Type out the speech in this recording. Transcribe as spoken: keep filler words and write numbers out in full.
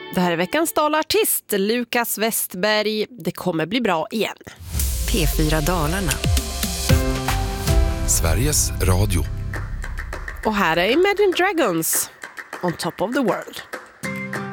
Det här är veckans Dalartist, Lukas Westberg. Det kommer bli bra igen. P fyra Dalarna. Sveriges Radio. Och här är Imagine Dragons, On Top of the World.